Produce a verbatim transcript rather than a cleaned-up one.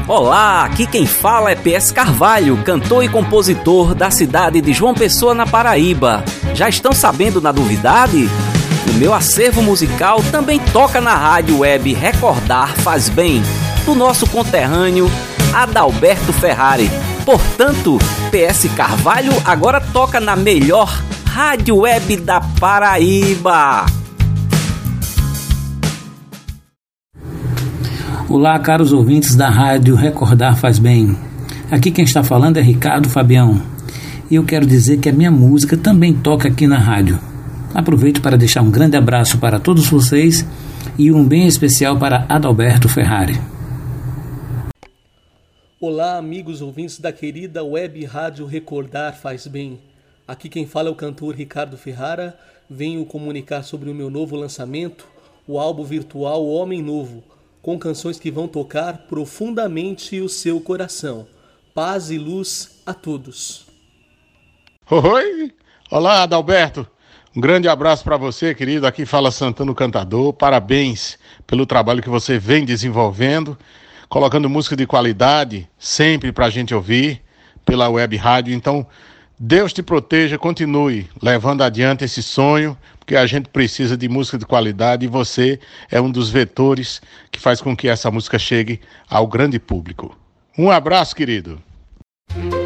Olá, aqui quem fala é P S Carvalho, cantor e compositor da cidade de João Pessoa, na Paraíba. Já estão sabendo da novidade? O meu acervo musical também toca na rádio web Recordar Faz Bem, do nosso conterrâneo Adalberto Ferrari. Portanto, P S Carvalho agora toca na melhor rádio web da Paraíba. Olá, caros ouvintes da rádio Recordar Faz Bem. Aqui quem está falando é Ricardo Fabião. E eu quero dizer que a minha música também toca aqui na rádio. Aproveito para deixar um grande abraço para todos vocês e um bem especial para Adalberto Ferrari. Olá, amigos ouvintes da querida web rádio Recordar Faz Bem. Aqui quem fala é o cantor Ricardo Ferrara. Venho comunicar sobre o meu novo lançamento, o álbum virtual Homem Novo, com canções que vão tocar profundamente o seu coração. Paz e luz a todos. Oi! Olá, Adalberto. Um grande abraço para você, querido. Aqui fala Santano Cantador. Parabéns pelo trabalho que você vem desenvolvendo, colocando música de qualidade sempre para a gente ouvir pela web rádio. Então, Deus te proteja, continue levando adiante esse sonho, porque a gente precisa de música de qualidade e você é um dos vetores que faz com que essa música chegue ao grande público. Um abraço, querido.